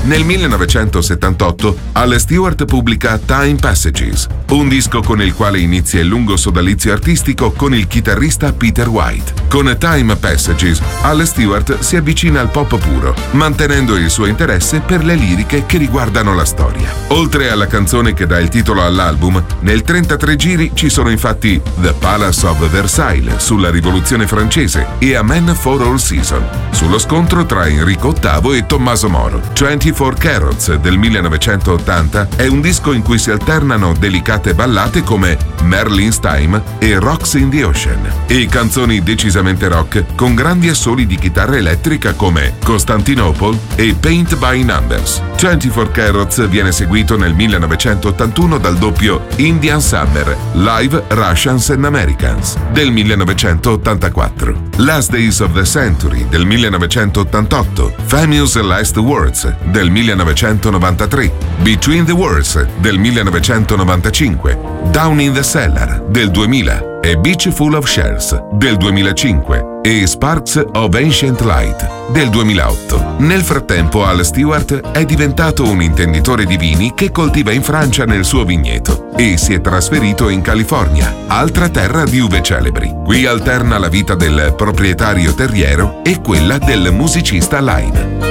Nel 1978 Al Stewart pubblica Time Passages, un disco con il quale inizia il lungo sodalizio artistico con il chitarrista Peter White. Con Time Passages Al Stewart si avvicina al pop puro, mantenendo il suo interesse per le liriche che riguardano la storia. Oltre alla canzone che dà il titolo all'album, nel 33 giri ci sono infatti The Palace of Versailles sulla Rivoluzione francese e A Man for All Season, sullo scontro tra Enrico VIII e Tommaso Moro. 24 Carats del 1980 è un disco in cui si alternano delicate ballate come Merlin's Time e Rocks in the Ocean e canzoni decisamente rock con grandi assoli di chitarra elettrica come Constantinople e Paint by Numbers. 24 Carats viene seguito nel 1981 dal doppio Indian Summer Live Russians and Americans del 1984, Last Days of the Century del 1988, Famous Last Words del 1993, Between the Worlds del 1995, Down in the Cellar del 2000 e Beach Full of Shells del 2005 e Sparks of Ancient Light del 2008. Nel frattempo Al Stewart è diventato un intenditore di vini che coltiva in Francia nel suo vigneto e si è trasferito in California, altra terra di uve celebri. Qui alterna la vita del proprietario terriero e quella del musicista live.